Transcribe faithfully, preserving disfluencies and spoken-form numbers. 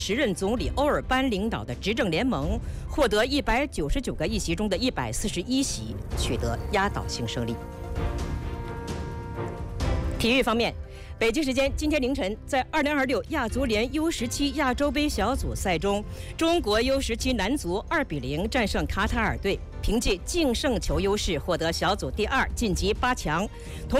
时任总理欧尔班领导的执政联盟获得一百九十九个议席中的一百四十一席，取得压倒性胜利。体育方面，北京时间今天凌晨，在二零二六亚足联 U 十七亚洲杯小组赛中，中国 U 十七男足二比零战胜卡塔尔队，凭借净胜球优势获得小组第二，晋级八强。同